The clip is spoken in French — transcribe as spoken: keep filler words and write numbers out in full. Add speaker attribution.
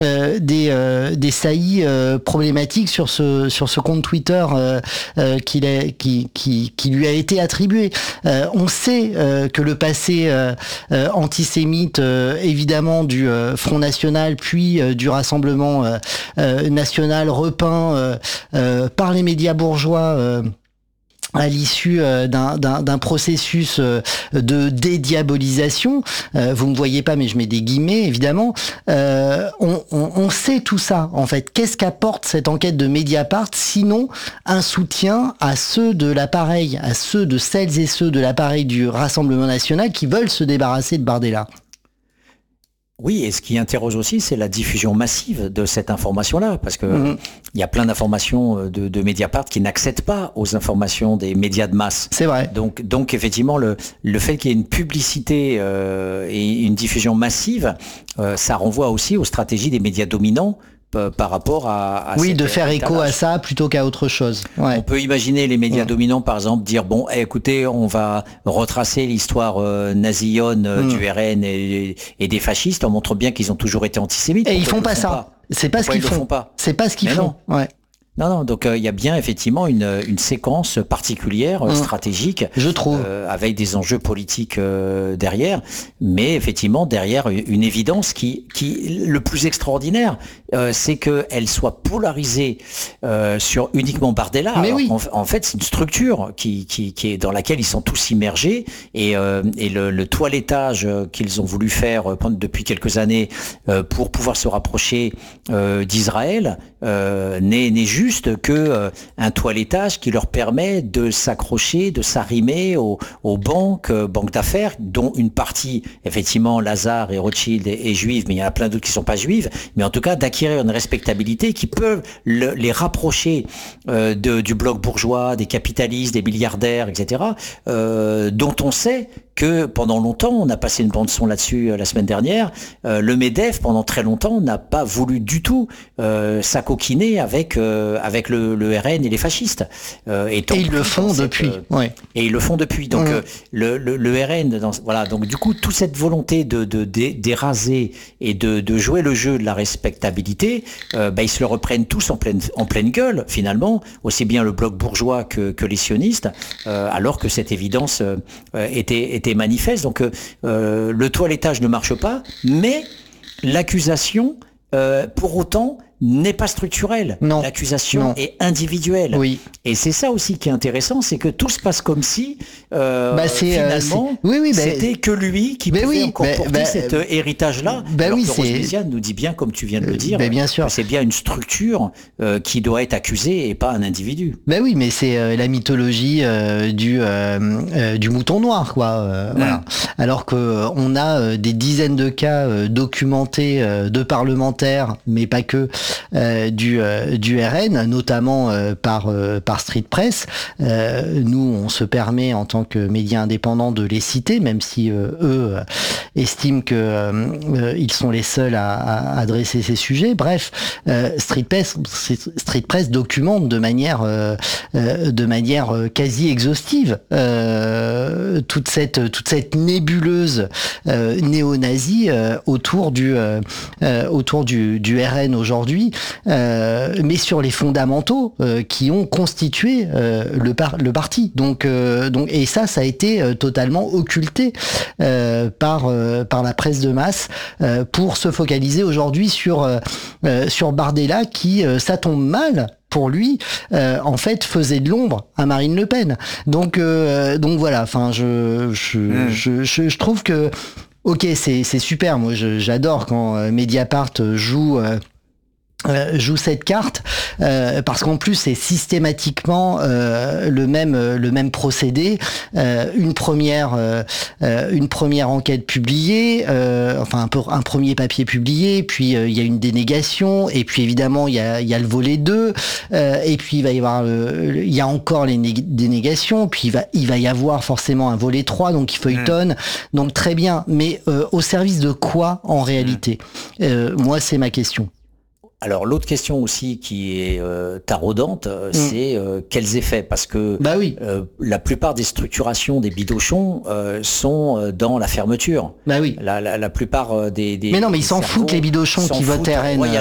Speaker 1: euh, des euh, des saillies euh, problématiques sur ce sur ce compte Twitter euh, euh, qu'il est qui qui qui lui a été attribué. Euh, on sait euh, que le passé euh, euh, antisémite euh, évidemment du euh, Front National puis euh, du Rassemblement euh, euh, national repeint euh, euh, par les médias bourgeois euh, à l'issue euh, d'un, d'un, d'un processus euh, de dédiabolisation, euh, vous me voyez pas mais je mets des guillemets évidemment, euh, on, on, on sait tout ça en fait. Qu'est-ce qu'apporte cette enquête de Mediapart sinon un soutien à ceux de l'appareil, à ceux de celles et ceux de l'appareil du Rassemblement national qui veulent se débarrasser de Bardella?
Speaker 2: Oui, et ce qui interroge aussi, c'est la diffusion massive de cette information-là, parce que
Speaker 1: Mmh.
Speaker 2: il y a plein d'informations de, de Mediapart qui n'accèdent pas aux informations des médias de masse.
Speaker 1: C'est vrai.
Speaker 2: Donc, donc effectivement, le, le fait qu'il y ait une publicité euh, et une diffusion massive, euh, ça renvoie aussi aux stratégies des médias dominants par rapport à, à
Speaker 1: oui,
Speaker 2: cette
Speaker 1: de faire écho
Speaker 2: étalage.
Speaker 1: à ça plutôt qu'à autre chose. Ouais.
Speaker 2: On peut imaginer les médias
Speaker 1: Mmh.
Speaker 2: dominants, par exemple, dire bon, eh, écoutez, on va retracer l'histoire euh, nazillonne euh,
Speaker 1: Mmh.
Speaker 2: du R N et, et des fascistes. On montre bien qu'ils ont toujours été antisémites.
Speaker 1: Et ils
Speaker 2: Pourquoi
Speaker 1: font pas
Speaker 2: le
Speaker 1: ça.
Speaker 2: pas
Speaker 1: C'est pas
Speaker 2: Pourquoi
Speaker 1: ce qu'ils
Speaker 2: ils le
Speaker 1: font.
Speaker 2: font pas
Speaker 1: C'est pas ce qu'ils
Speaker 2: Mais
Speaker 1: font.
Speaker 2: non.
Speaker 1: Ouais.
Speaker 2: Non, non, donc il euh, y a bien effectivement une, une séquence particulière,
Speaker 1: Mmh.
Speaker 2: stratégique,
Speaker 1: Je trouve.
Speaker 2: euh, avec des enjeux politiques euh, derrière, mais effectivement derrière une évidence qui, qui le plus extraordinaire, euh, c'est qu'elle soit polarisée euh, sur uniquement Bardella.
Speaker 1: Mais
Speaker 2: Alors,
Speaker 1: oui.
Speaker 2: en, en fait, c'est une structure qui, qui, qui est dans laquelle ils sont tous immergés et, euh, et le, le toilettage qu'ils ont voulu faire pendant, depuis quelques années euh, pour pouvoir se rapprocher euh, d'Israël. Euh, n'est, n'est juste que euh, un toilettage qui leur permet de s'accrocher, de s'arrimer aux, aux banques, euh, banques d'affaires, dont une partie, effectivement, Lazare et Rothschild est, est juive, mais il y en a plein d'autres qui sont pas juives, mais en tout cas d'acquérir une respectabilité qui peut le, les rapprocher euh, de, du bloc bourgeois, des capitalistes, des milliardaires, et cetera, euh, dont on sait que pendant longtemps, on a passé une bande-son là-dessus euh, la semaine dernière, euh, le MEDEF, pendant très longtemps, n'a pas voulu du tout euh, s'acoquiner avec, euh, avec le, le R N et les fascistes. Euh,
Speaker 1: Et ils le font
Speaker 2: cette,
Speaker 1: depuis.
Speaker 2: euh,
Speaker 1: Ouais.
Speaker 2: Et ils le font depuis. Donc
Speaker 1: Mmh.
Speaker 2: euh, le, le, le R N, dans, voilà. Donc du coup, toute cette volonté de, de, de d'éraser et de, de jouer le jeu de la respectabilité, euh, bah, ils se le reprennent tous en pleine, en pleine gueule, finalement, aussi bien le bloc bourgeois que, que les sionistes, euh, alors que cette évidence euh, était, était manifeste. Donc euh, le toilettage ne marche pas, mais l'accusation, euh, pour autant, n'est pas structurelle.
Speaker 1: Non.
Speaker 2: L'accusation
Speaker 1: Non.
Speaker 2: est individuelle.
Speaker 1: Oui.
Speaker 2: Et c'est ça aussi qui est intéressant, c'est que tout se passe comme si euh,
Speaker 1: Bah, c'est, euh,
Speaker 2: finalement
Speaker 1: c'est- oui, oui, bah,
Speaker 2: c'était que lui qui
Speaker 1: mais
Speaker 2: pouvait
Speaker 1: oui,
Speaker 2: encore
Speaker 1: bah,
Speaker 2: porter
Speaker 1: bah,
Speaker 2: cet euh, héritage-là.
Speaker 1: bah
Speaker 2: alors
Speaker 1: oui,
Speaker 2: que Rose
Speaker 1: c'est-
Speaker 2: Méziane nous dit bien, comme tu viens de le dire,
Speaker 1: bah, bien sûr.
Speaker 2: que c'est bien une structure euh, qui doit être accusée et pas un individu.
Speaker 1: Ben oui, mais c'est euh, la mythologie euh, du euh, euh, du mouton noir, quoi. euh,
Speaker 2: Mm.
Speaker 1: Voilà. Alors que euh, on a euh, des dizaines de cas euh, documentés euh, de parlementaires, mais pas que euh, du euh, du R N, notamment euh, par euh, par Street Press. Euh, nous, on se permet en tant que médias indépendants de les citer, même si euh, eux euh, estiment que euh, euh, ils sont les seuls à, à adresser ces sujets. Bref, euh, Street Press, Street Press documente de manière euh, euh, de manière euh, quasi exhaustive euh, toute cette toute cette nébuleuse euh, néo-nazie euh, autour du euh, euh, autour du, du R N aujourd'hui, euh, mais sur les fondamentaux euh, qui ont constitué euh, le par, le parti. Donc euh, donc et ça ça a été euh, totalement occulté euh, par euh, par la presse de masse euh, pour se focaliser aujourd'hui sur euh, euh, sur Bardella qui euh, ça tombe mal pour lui, euh, en fait, faisait de l'ombre à Marine Le Pen. Donc, euh, donc voilà. Enfin, je, je,
Speaker 2: Mm.
Speaker 1: je, je, je trouve que, ok, c'est, c'est super. Moi, je, j'adore quand euh, Mediapart joue. Euh, Euh, joue cette carte euh, parce qu'en plus c'est systématiquement euh, le même euh, le même procédé, euh, une première euh, euh, une première enquête publiée, euh, enfin un, peu, un premier papier publié, puis euh, il y a une dénégation et puis évidemment il y a il y a le volet deux euh, et puis il va y avoir le, le- il y a encore les né- dénégations, puis il va il va y avoir forcément un volet trois, donc il feuilletonne, donc très bien, mais euh, au service de quoi en réalité? Euh, moi c'est ma question.
Speaker 2: Alors l'autre question aussi qui est euh, taraudante, euh,
Speaker 1: Mm.
Speaker 2: c'est euh, quels effets, parce que
Speaker 1: Bah oui,
Speaker 2: euh, la plupart des structurations des bidochons euh, sont euh, dans la fermeture.
Speaker 1: bah oui.
Speaker 2: La, la, la plupart euh, des, des
Speaker 1: Mais non, mais ils
Speaker 2: des
Speaker 1: s'en
Speaker 2: cerveaux
Speaker 1: foutent les bidochons
Speaker 2: s'en
Speaker 1: qui votent
Speaker 2: foutent
Speaker 1: R N.
Speaker 2: royalement.